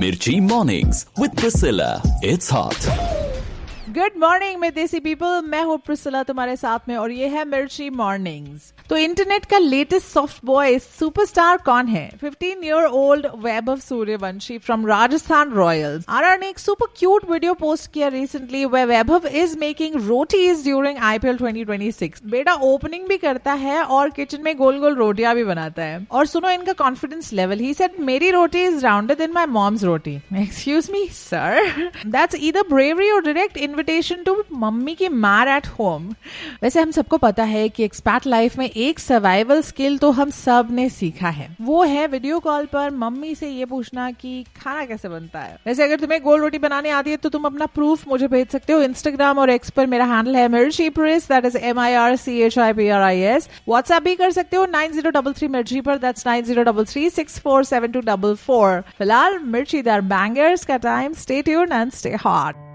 Mirchi Mornings with Priscilla. It's hot. Good morning में देसी people, मैं हूँ प्रिसिला तुम्हारे साथ में और ये है मिर्ची मॉर्निंग्स। तो इंटरनेट का लेटेस्ट सॉफ्ट बॉय सुपरस्टार कौन है? 15-year-old Vaibhav Suryavanshi from Rajasthan Royals. RR ने एक सुपर क्यूट वीडियो पोस्ट किया recently way Vaibhav is making rotis during IPL 2026। बेटा ओपनिंग भी करता है और किचन में गोल गोल रोटियां भी बनाता है। और सुनो इनका कॉन्फिडेंस लेवल, ही सेड मेरी रोटी is rounder then my moms roti. Excuse me sir, that's either bravery और डायरेक्ट इन्विटेशन टू मम्मी की मार एट होम। वैसे हम सबको पता है कि एक्सपैट लाइफ में एक सर्वाइवल स्किल तो हम सब ने सीखा है, वो है वीडियो कॉल पर मम्मी से ये पूछना कि खाना कैसे बनता है। वैसे अगर तुम्हें गोल रोटी बनानी आती है तो तुम अपना प्रूफ मुझे भेज सकते हो। इंस्टाग्राम और एक्स पर मेरा हैंडल है मिर्ची प्रिस, दैट इज MIRCHIPRIS। व्हाट्सएप भी कर सकते हो 9033 मिर्ची पर, दैट्स 9033647244। फिलहाल मिर्चीदार बैंगर्स का time. Stay tuned and stay hot.